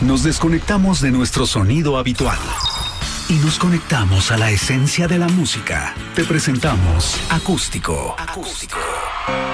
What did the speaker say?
Nos desconectamos de nuestro sonido habitual y nos conectamos a la esencia de la música. Te presentamos Acústico. Acústico.